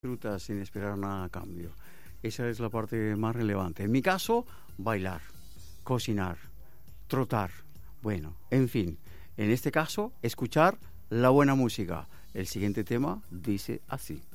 disfrutas sin esperar nada a cambio. Esa es la parte más relevante. En mi caso, bailar, cocinar, trotar. Bueno, en fin, en este caso, escuchar la buena música. El siguiente tema dice así.